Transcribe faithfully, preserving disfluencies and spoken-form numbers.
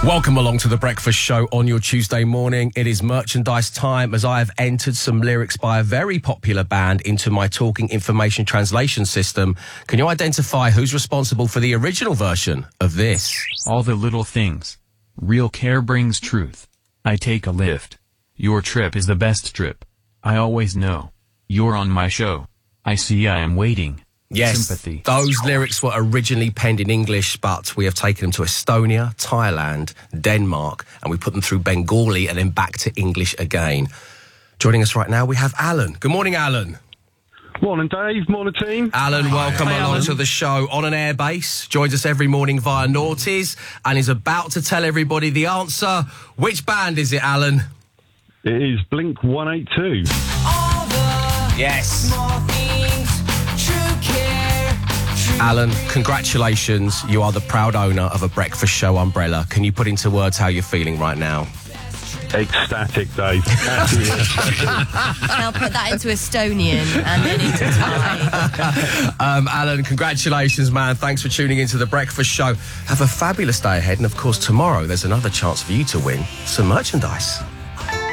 Welcome along to the Breakfast Show on your Tuesday morning. It is merchandise time as I have entered some lyrics by a very popular band into my talking information translation system. Can you identify who's responsible for the original version of this? All the little things. Real care brings truth. I take a lift. Your trip is the best trip. I always know. You're on my show. I see I am waiting. Yes, Sympathy. Those lyrics were originally penned in English, but we have taken them to Estonia, Thailand, Denmark, and we put them through Bengali and then back to English again. Joining us right now, we have Alan. Good morning, Alan. Morning, Dave. Morning, team. Alan, welcome Hi, along Alan. to the show on an air base. Joins us every morning via Naughties and is about to tell everybody the answer. Which band is it, Alan? It is Blink one eighty-two. Yes. Alan, congratulations. You are the proud owner of a Breakfast Show umbrella. Can you put into words how you're feeling right now? Ecstatic, Dave. Absolutely ecstatic. I'll put that into Estonian and then into Thai. um, Alan, congratulations, man. Thanks for tuning into the Breakfast Show. Have a fabulous day ahead. And, of course, tomorrow there's another chance for you to win some merchandise.